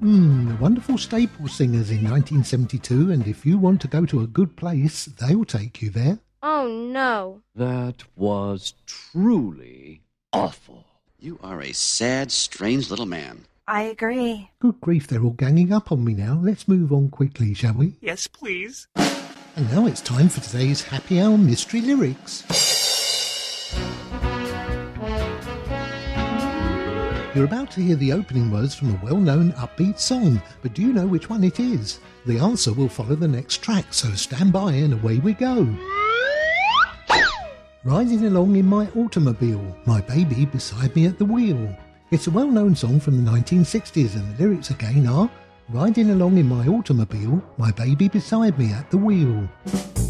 The wonderful Staples singers in 1972, and if you want to go to a good place, they'll take you there. Oh, no. That was truly awful. You are a sad, strange little man. I agree. Good grief, they're all ganging up on me now. Let's move on quickly, shall we? Yes, please. And now it's time for today's Happy Hour Mystery Lyrics. You're about to hear the opening words from a well-known upbeat song, but do you know which one it is? The answer will follow the next track, so stand by and away we go. Riding along in my automobile, my baby beside me at the wheel. It's a well-known song from the 1960s, and the lyrics again are, riding along in my automobile, my baby beside me at the wheel.